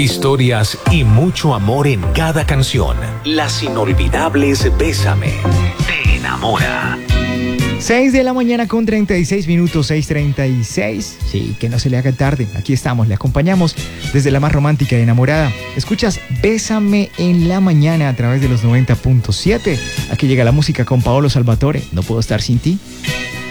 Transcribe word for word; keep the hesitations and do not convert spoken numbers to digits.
Historias y mucho amor en cada canción. Las inolvidables Bésame te enamora. seis de la mañana con treinta y seis minutos, seis treinta y seis. Sí, que no se le haga tarde. Aquí estamos, le acompañamos desde la más romántica y enamorada. Escuchas Bésame en la mañana a través de los noventa punto siete. Aquí llega la música con Paolo Salvatore. No puedo estar sin ti.